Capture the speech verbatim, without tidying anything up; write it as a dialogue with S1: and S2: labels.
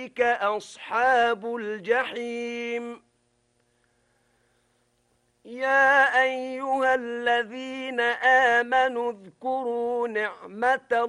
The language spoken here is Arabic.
S1: أولئك أصحاب الجحيم يا أيها الذين آمنوا اذكروا نعمة